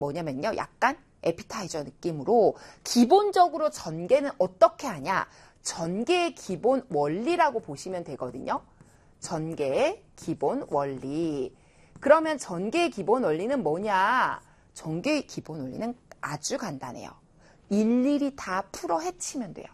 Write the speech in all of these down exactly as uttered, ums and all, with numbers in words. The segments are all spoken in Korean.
뭐냐면요. 약간 에피타이저 느낌으로 기본적으로 전개는 어떻게 하냐. 전개의 기본 원리라고 보시면 되거든요. 전개의 기본 원리. 그러면 전개의 기본 원리는 뭐냐? 전개의 기본 원리는 아주 간단해요. 일일이 다 풀어 헤치면 돼요.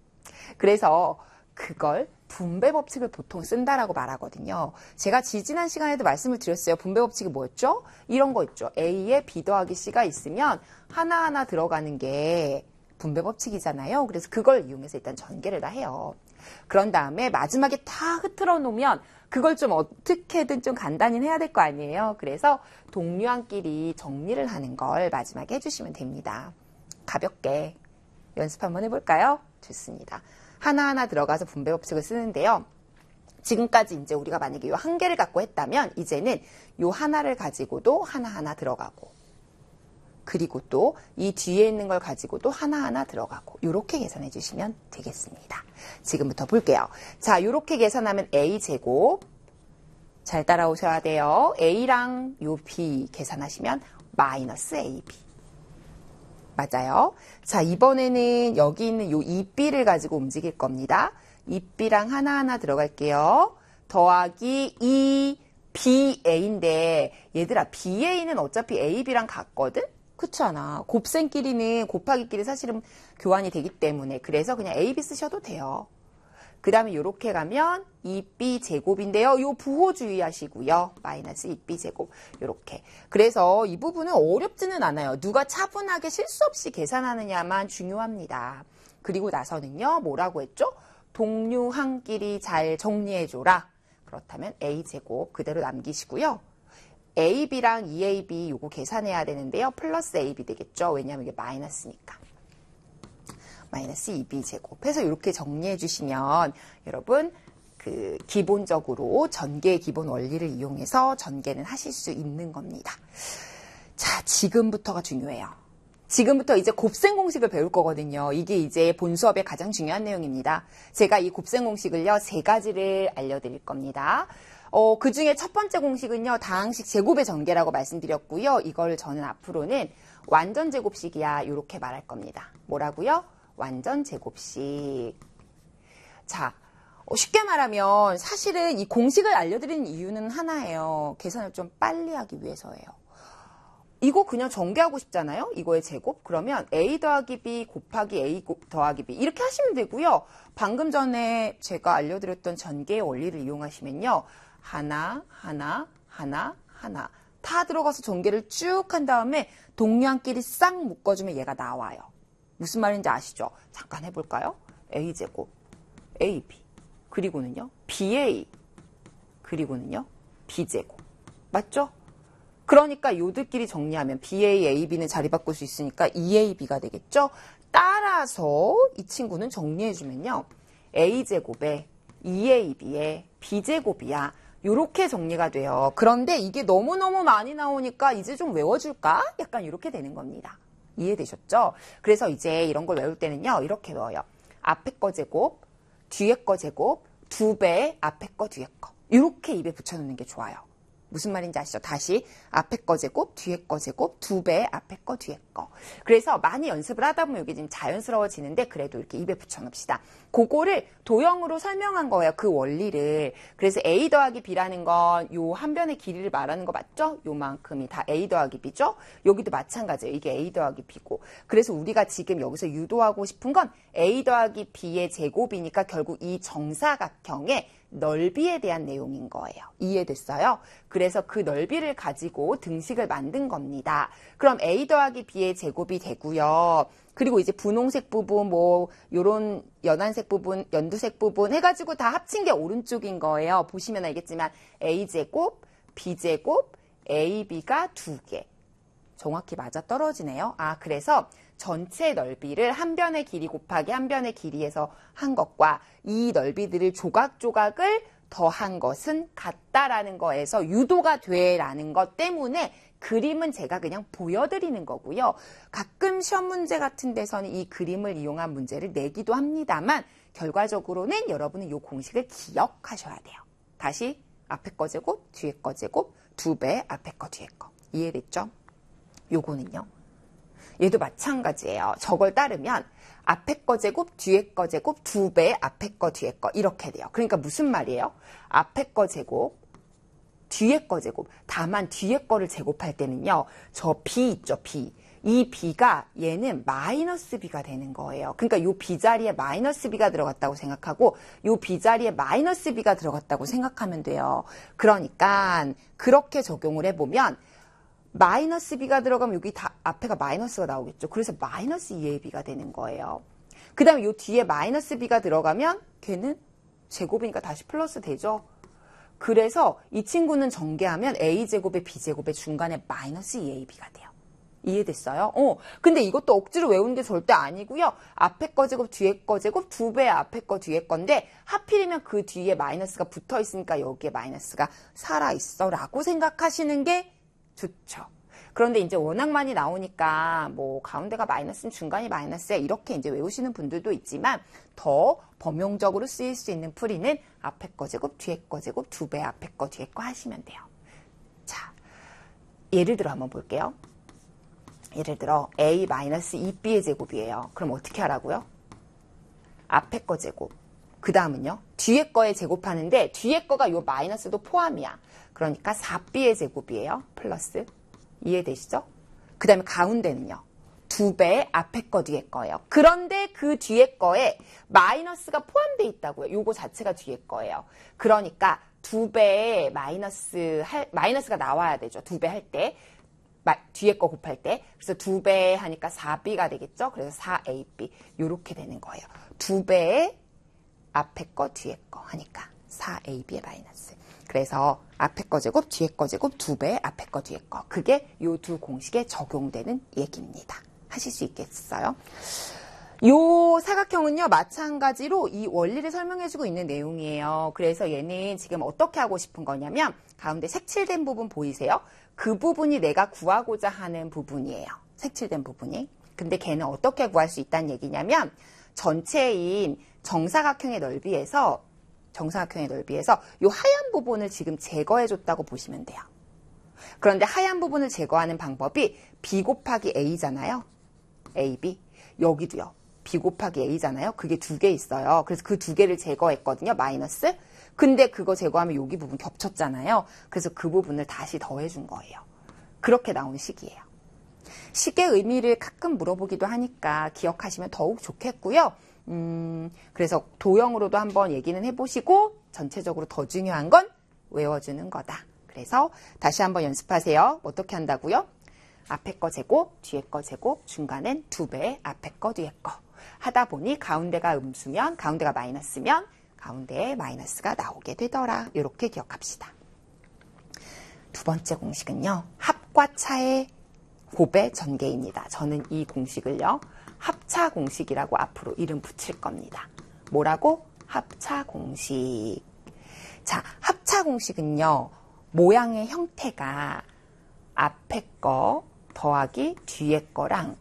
그래서 그걸 분배 법칙을 보통 쓴다라고 말하거든요. 제가 지지난 시간에도 말씀을 드렸어요. 분배 법칙이 뭐였죠? 이런 거 있죠. A에 B 더하기 C가 있으면 하나하나 들어가는 게 분배 법칙이잖아요. 그래서 그걸 이용해서 일단 전개를 다 해요. 그런 다음에 마지막에 다 흐트러 놓으면 그걸 좀 어떻게든 좀 간단히 해야 될 거 아니에요. 그래서 동료한끼리 정리를 하는 걸 마지막에 해주시면 됩니다. 가볍게 연습 한번 해볼까요? 좋습니다. 하나하나 들어가서 분배 법칙을 쓰는데요. 지금까지 이제 우리가 만약에 이 한 개를 갖고 했다면 이제는 이 하나를 가지고도 하나하나 들어가고 그리고 또 이 뒤에 있는 걸 가지고도 하나하나 들어가고 이렇게 계산해 주시면 되겠습니다. 지금부터 볼게요. 자, 이렇게 계산하면 A제곱 잘 따라오셔야 돼요. A랑 요 B 계산하시면 마이너스 에이비 맞아요. 자, 이번에는 여기 있는 요 이 비를 가지고 움직일 겁니다. 이 비랑 하나하나 들어갈게요. 더하기 이 비 에이인데 얘들아 비 에이는 어차피 에이 비랑 같거든? 그렇지 않아. 곱셈끼리는 곱하기끼리 사실은 교환이 되기 때문에 그래서 그냥 에이 비 쓰셔도 돼요. 그 다음에 이렇게 가면 이 비 제곱인데요. 요 부호 주의하시고요. 마이너스 이 비 제곱 이렇게. 그래서 이 부분은 어렵지는 않아요. 누가 차분하게 실수 없이 계산하느냐만 중요합니다. 그리고 나서는요. 뭐라고 했죠? 동류한끼리 잘 정리해줘라. 그렇다면 A 제곱 그대로 남기시고요. 에이 비랑 이 에이 비 요거 계산해야 되는데요. 플러스 에이 비 되겠죠. 왜냐하면 이게 마이너스니까. 마이너스 이 비 제곱 해서 이렇게 정리해 주시면 여러분 그 기본적으로 전개의 기본 원리를 이용해서 전개는 하실 수 있는 겁니다. 자, 지금부터가 중요해요. 지금부터 이제 곱셈 공식을 배울 거거든요. 이게 이제 본 수업의 가장 중요한 내용입니다. 제가 이 곱셈 공식을요, 세 가지를 알려드릴 겁니다. 어, 그 중에 첫 번째 공식은요, 다항식 제곱의 전개라고 말씀드렸고요. 이걸 저는 앞으로는 완전 제곱식이야, 이렇게 말할 겁니다. 뭐라고요? 완전 제곱식. 자, 어, 쉽게 말하면 사실은 이 공식을 알려드리는 이유는 하나예요. 계산을 좀 빨리 하기 위해서예요. 이거 그냥 전개하고 싶잖아요. 이거의 제곱. 그러면 A 더하기 B 곱하기 A 더하기 B 이렇게 하시면 되고요. 방금 전에 제가 알려드렸던 전개의 원리를 이용하시면요. 하나, 하나, 하나, 하나 다 들어가서 전개를 쭉 한 다음에 동류한끼리 싹 묶어주면 얘가 나와요. 무슨 말인지 아시죠? 잠깐 해볼까요? A제곱, 에이비, 그리고는요, 비에이, 그리고는요, B제곱. 맞죠? 그러니까 요들끼리 정리하면 비에이, 에이비는 자리 바꿀 수 있으니까 이 에이 비가 되겠죠? 따라서 이 친구는 정리해주면요. A제곱에 이 에이 비에 B제곱이야. 요렇게 정리가 돼요. 그런데 이게 너무너무 많이 나오니까 이제 좀 외워줄까? 약간 이렇게 되는 겁니다. 이해되셨죠? 그래서 이제 이런 걸 외울 때는요. 이렇게 외워요. 앞에 거 제곱, 뒤에 거 제곱, 두 배, 앞에 거, 뒤에 거. 이렇게 입에 붙여놓는 게 좋아요. 무슨 말인지 아시죠? 다시 앞에 거 제곱, 뒤에 거 제곱, 두 배, 앞에 거, 뒤에 거. 그래서 많이 연습을 하다 보면 이게 좀 자연스러워지는데 그래도 이렇게 입에 붙여놓읍시다. 그거를 도형으로 설명한 거예요. 그 원리를. 그래서 A 더하기 B라는 건 요 한 변의 길이를 말하는 거 맞죠? 요만큼이 다 A 더하기 B죠? 여기도 마찬가지예요. 이게 A 더하기 B고. 그래서 우리가 지금 여기서 유도하고 싶은 건 A 더하기 B의 제곱이니까 결국 이 정사각형의 넓이에 대한 내용인 거예요. 이해됐어요? 그래서 그 넓이를 가지고 등식을 만든 겁니다. 그럼 A 더하기 B의 제곱이 되고요. 그리고 이제 분홍색 부분, 뭐 요런 연한색 부분, 연두색 부분 해가지고 다 합친 게 오른쪽인 거예요. 보시면 알겠지만 A제곱, B제곱, 에이비가 두 개. 정확히 맞아 떨어지네요. 아, 그래서 전체 넓이를 한 변의 길이 곱하기 한 변의 길이에서 한 것과 이 넓이들을 조각조각을 더한 것은 같다라는 거에서 유도가 돼라는 것 때문에 그림은 제가 그냥 보여드리는 거고요. 가끔 시험 문제 같은 데서는 이 그림을 이용한 문제를 내기도 합니다만 결과적으로는 여러분은 이 공식을 기억하셔야 돼요. 다시 앞에 거 제곱, 뒤에 거 제곱, 두 배, 앞에 거, 뒤에 거. 이해됐죠? 요거는요. 얘도 마찬가지예요. 저걸 따르면 앞에 거 제곱, 뒤에 거 제곱, 두 배 앞에 거, 뒤에 거 이렇게 돼요. 그러니까 무슨 말이에요? 앞에 거 제곱, 뒤에 거 제곱. 다만 뒤에 거를 제곱할 때는요. 저 b 있죠, b. 이 b가 얘는 마이너스 b가 되는 거예요. 그러니까 요 b 자리에 마이너스 b가 들어갔다고 생각하고 요 b 자리에 마이너스 b가 들어갔다고 생각하면 돼요. 그러니까 그렇게 적용을 해보면 마이너스 b가 들어가면 여기 다 앞에가 마이너스가 나오겠죠. 그래서 마이너스 이 에이비가 되는 거예요. 그 다음에 요 뒤에 마이너스 b가 들어가면 걔는 제곱이니까 다시 플러스 되죠. 그래서 이 친구는 전개하면 a제곱에 b제곱의 중간에 마이너스 이 에이비가 돼요. 이해됐어요? 어. 근데 이것도 억지로 외우는 게 절대 아니고요. 앞에 거 제곱, 뒤에 거 제곱, 두 배 앞에 거, 뒤에 건데 하필이면 그 뒤에 마이너스가 붙어 있으니까 여기에 마이너스가 살아있어 라고 생각하시는 게 좋죠. 그런데 이제 워낙 많이 나오니까 뭐 가운데가 마이너스는 중간이 마이너스야 이렇게 이제 외우시는 분들도 있지만 더 범용적으로 쓰일 수 있는 풀이는 앞에 거 제곱, 뒤에 거 제곱, 두 배 앞에 거, 뒤에 거 하시면 돼요. 자, 예를 들어 한번 볼게요. 예를 들어 a 마이너스 이 비의 제곱이에요. 그럼 어떻게 하라고요? 앞에 거 제곱. 그 다음은요. 뒤에 거에 제곱하는데 뒤에 거가 요 마이너스도 포함이야. 그러니까 사 비의 제곱이에요. 플러스. 이해되시죠? 그 다음에 가운데는요. 두 배 앞에 거 뒤에 거예요. 그런데 그 뒤에 거에 마이너스가 포함되어 있다고요. 요거 자체가 뒤에 거예요. 그러니까 두 배에 마이너스 할, 마이너스가 나와야 되죠. 두 배 할 때. 뒤에 거 곱할 때. 그래서 두 배 하니까 사 비가 되겠죠. 그래서 사 에이비. 요렇게 되는 거예요. 두 배에 앞에 거 뒤에 거 하니까 사 에이비의 마이너스. 그래서 앞에 거 제곱, 뒤에 거 제곱, 두 배 앞에 거 뒤에 거. 그게 요 두 공식에 적용되는 얘기입니다. 하실 수 있겠어요? 요 사각형은요, 마찬가지로 이 원리를 설명해주고 있는 내용이에요. 그래서 얘는 지금 어떻게 하고 싶은 거냐면, 가운데 색칠된 부분 보이세요? 그 부분이 내가 구하고자 하는 부분이에요. 색칠된 부분이. 근데 걔는 어떻게 구할 수 있다는 얘기냐면, 전체인 정사각형의 넓이에서, 정사각형의 넓이에서 요 하얀 부분을 지금 제거해줬다고 보시면 돼요. 그런데 하얀 부분을 제거하는 방법이 b 곱하기 a잖아요. 에이비. 여기도요. b 곱하기 a잖아요. 그게 두 개 있어요. 그래서 그 두 개를 제거했거든요. 마이너스. 근데 그거 제거하면 여기 부분 겹쳤잖아요. 그래서 그 부분을 다시 더해준 거예요. 그렇게 나온 식이에요. 식의 의미를 가끔 물어보기도 하니까 기억하시면 더욱 좋겠고요. 음, 그래서 도형으로도 한번 얘기는 해보시고 전체적으로 더 중요한 건 외워주는 거다. 그래서 다시 한번 연습하세요. 어떻게 한다고요? 앞에 거 제곱, 뒤에 거 제곱, 중간엔 두 배, 앞에 거, 뒤에 거. 하다 보니 가운데가 음수면, 가운데가 마이너스면 가운데에 마이너스가 나오게 되더라. 이렇게 기억합시다. 두 번째 공식은요. 합과 차의 곱의 전개입니다. 저는 이 공식을요. 합차 공식이라고 앞으로 이름 붙일 겁니다. 뭐라고? 합차 공식. 자, 합차 공식은요. 모양의 형태가 앞에 거 더하기 뒤에 거랑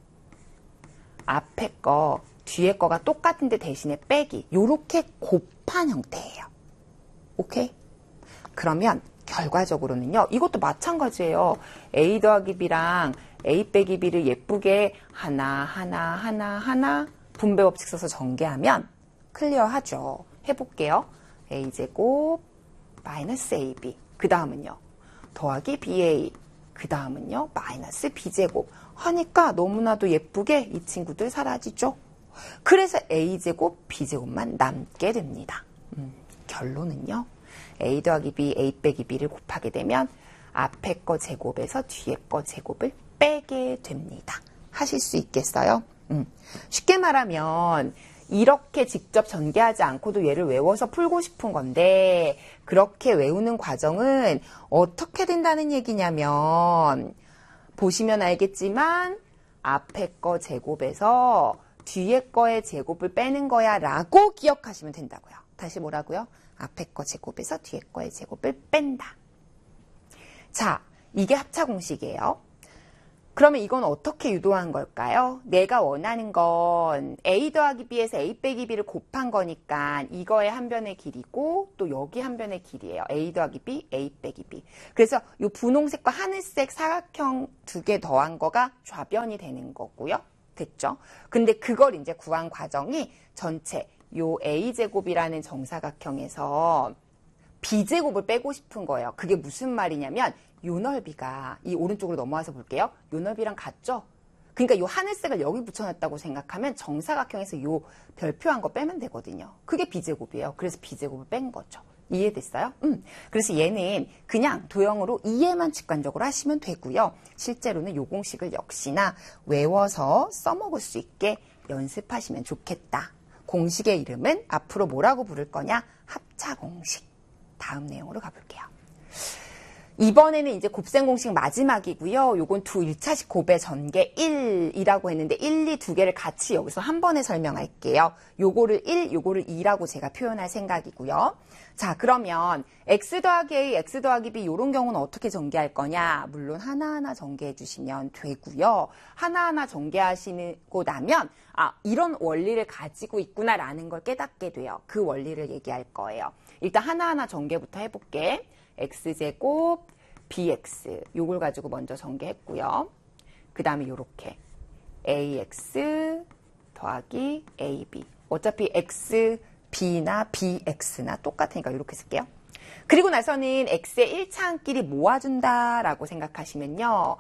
앞에 거 뒤에 거가 똑같은데 대신에 빼기 요렇게 곱한 형태예요. 오케이? 그러면 결과적으로는요. 이것도 마찬가지예요. a 더하기 b랑 a 빼기 b를 예쁘게 하나 하나 하나 하나 분배 법칙 써서 전개하면 클리어하죠. 해볼게요. a제곱 마이너스 에이비 그 다음은요. 더하기 비에이 그 다음은요. 마이너스 b제곱 하니까 너무나도 예쁘게 이 친구들 사라지죠. 그래서 a제곱 b제곱만 남게 됩니다. 음, 결론은요. a 더하기 b, a 빼기 b를 곱하게 되면 앞에 거 제곱에서 뒤에 거 제곱을 빼게 됩니다. 하실 수 있겠어요? 음, 쉽게 말하면 이렇게 직접 전개하지 않고도 얘를 외워서 풀고 싶은 건데 그렇게 외우는 과정은 어떻게 된다는 얘기냐면 보시면 알겠지만 앞에 거 제곱에서 뒤에 거의 제곱을 빼는 거야 라고 기억하시면 된다고요. 다시 뭐라고요? 앞에 거 제곱에서 뒤에 거의 제곱을 뺀다. 자, 이게 합차 공식이에요. 그러면 이건 어떻게 유도한 걸까요? 내가 원하는 건 A 더하기 B에서 A 빼기 B를 곱한 거니까 이거의 한 변의 길이고 또 여기 한 변의 길이에요. A 더하기 B, A 빼기 B. 그래서 이 분홍색과 하늘색 사각형 두 개 더한 거가 좌변이 되는 거고요. 됐죠? 근데 그걸 이제 구한 과정이 전체 요 A제곱이라는 정사각형에서 B제곱을 빼고 싶은 거예요. 그게 무슨 말이냐면 요 넓이가 이 오른쪽으로 넘어와서 볼게요. 요 넓이랑 같죠? 그러니까 요 하늘색을 여기 붙여놨다고 생각하면 정사각형에서 요 별표한 거 빼면 되거든요. 그게 B제곱이에요. 그래서 B제곱을 뺀 거죠. 이해됐어요? 음. 그래서 얘는 그냥 도형으로 이해만 직관적으로 하시면 되고요. 실제로는 요 공식을 역시나 외워서 써먹을 수 있게 연습하시면 좋겠다. 공식의 이름은 앞으로 뭐라고 부를 거냐? 합차 공식. 다음 내용으로 가볼게요. 이번에는 이제 곱셈 공식 마지막이고요. 요건 두 일 차식 곱의 전개 일이라고 했는데 일, 이 두 개를 같이 여기서 한 번에 설명할게요. 요거를 일, 요거를 이라고 제가 표현할 생각이고요. 자, 그러면 x 더하기 a, x 더하기 b 요런 경우는 어떻게 전개할 거냐? 물론 하나하나 전개해 주시면 되고요. 하나하나 전개하시고 나면 아, 이런 원리를 가지고 있구나라는 걸 깨닫게 돼요. 그 원리를 얘기할 거예요. 일단 하나하나 전개부터 해볼게. x제곱 bx 요걸 가지고 먼저 전개했고요. 그 다음에 요렇게 ax 더하기 ab 어차피 x, b나 bx나 똑같으니까 이렇게 쓸게요. 그리고 나서는 x의 일 차항끼리 모아준다라고 생각하시면요.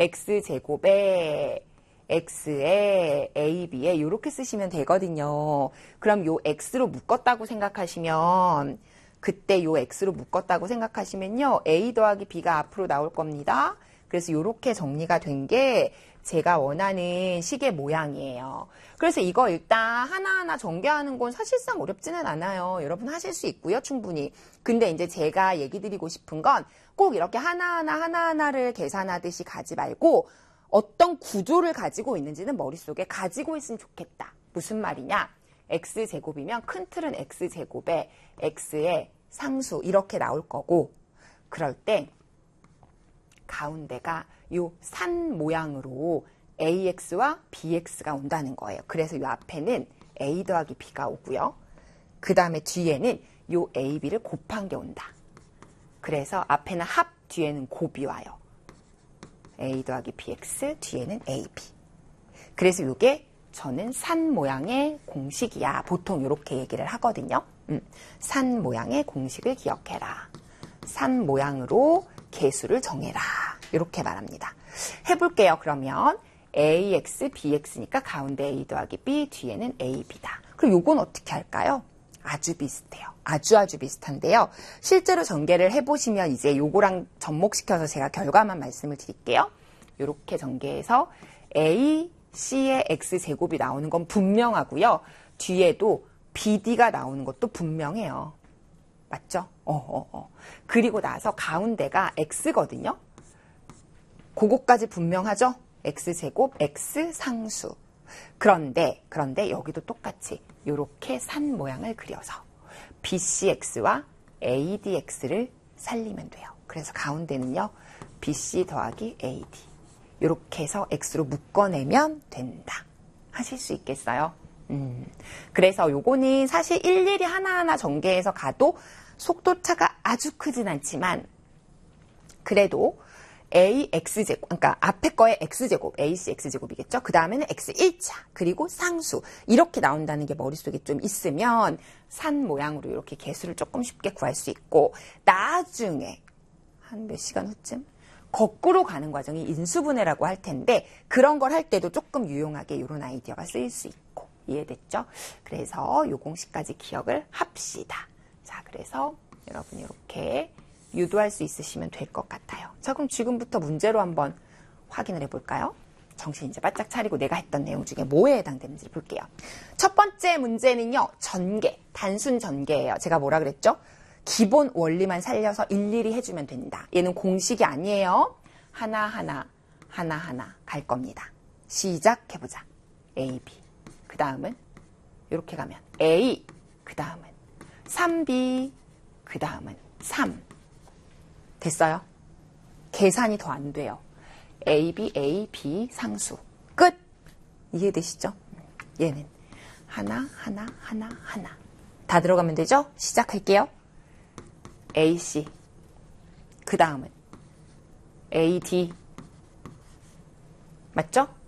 x제곱에 x에 ab에 이렇게 쓰시면 되거든요. 그럼 요 x로 묶었다고 생각하시면 그때 요 x로 묶었다고 생각하시면요. a 더하기 b가 앞으로 나올 겁니다. 그래서 이렇게 정리가 된 게 제가 원하는 식의 모양이에요. 그래서 이거 일단 하나하나 전개하는 건 사실상 어렵지는 않아요. 여러분 하실 수 있고요. 충분히. 근데 이제 제가 얘기 드리고 싶은 건 꼭 이렇게 하나하나 하나하나를 계산하듯이 가지 말고 어떤 구조를 가지고 있는지는 머릿속에 가지고 있으면 좋겠다. 무슨 말이냐? x제곱이면 큰 틀은 x제곱에 x의 상수 이렇게 나올 거고 그럴 때 가운데가 요 산 모양으로 ax와 bx가 온다는 거예요. 그래서 요 앞에는 a 더하기 b가 오고요. 그 다음에 뒤에는 요 ab를 곱한 게 온다. 그래서 앞에는 합, 뒤에는 곱이 와요. a 더하기 bx, 뒤에는 ab. 그래서 요게 저는 산 모양의 공식이야. 보통 이렇게 얘기를 하거든요. 음, 산 모양의 공식을 기억해라. 산 모양으로 개수를 정해라. 이렇게 말합니다. 해볼게요. 그러면 ax, bx니까 가운데 a 더하기 b, 뒤에는 ab다. 그럼 요건 어떻게 할까요? 아주 비슷해요. 아주 아주 비슷한데요. 실제로 전개를 해보시면 이제 요거랑 접목시켜서 제가 결과만 말씀을 드릴게요. 이렇게 전개해서 a, c의 x제곱이 나오는 건 분명하고요. 뒤에도 bd가 나오는 것도 분명해요. 맞죠? 어, 어, 어. 그리고 나서 가운데가 x거든요. 그거까지 분명하죠? x제곱, x 상수. 그런데, 그런데 여기도 똑같이 이렇게 산 모양을 그려서 bcx와 adx를 살리면 돼요. 그래서 가운데는요. bc 더하기 ad. 이렇게 해서 x로 묶어내면 된다. 하실 수 있겠어요? 음. 그래서 요거는 사실 일일이 하나하나 전개해서 가도 속도차가 아주 크진 않지만 그래도 ax제곱, 그러니까 앞에 거에 x제곱, ac x제곱이겠죠? 그 다음에는 x 일 차, 그리고 상수 이렇게 나온다는 게 머릿속에 좀 있으면 산 모양으로 이렇게 개수를 조금 쉽게 구할 수 있고 나중에 한 몇 시간 후쯤 거꾸로 가는 과정이 인수분해라고 할 텐데 그런 걸 할 때도 조금 유용하게 이런 아이디어가 쓰일 수 있고 이해됐죠? 그래서 요 공식까지 기억을 합시다. 자, 그래서 여러분 이렇게 유도할 수 있으시면 될 것 같아요. 자, 그럼 지금부터 문제로 한번 확인을 해볼까요? 정신 이제 바짝 차리고 내가 했던 내용 중에 뭐에 해당되는지 볼게요. 첫 번째 문제는요. 전개, 단순 전개예요. 제가 뭐라 그랬죠? 기본 원리만 살려서 일일이 해주면 된다. 얘는 공식이 아니에요. 하나하나 하나하나 갈 겁니다. 시작해보자. A, B. 그 다음은 이렇게 가면 A. 그 다음은 삼 비. 그 다음은 삼. 됐어요? 계산이 더 안 돼요. A, B, A, B 상수. 끝! 이해되시죠? 얘는 하나, 하나, 하나, 하나. 다 들어가면 되죠? 시작할게요. A, C. 그 다음은 A, D. 맞죠?